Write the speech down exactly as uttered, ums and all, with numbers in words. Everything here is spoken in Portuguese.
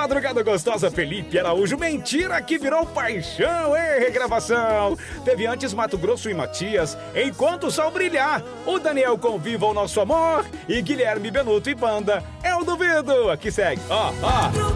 madrugada gostosa, Felipe Araújo, mentira que virou paixão, hein, regravação. Teve antes Mato Grosso e Matias, Enquanto o Sol Brilhar, o Daniel Conviva o Nosso Amor e Guilherme Benuto e Banda, Eu Duvido. Aqui segue, ó, ó.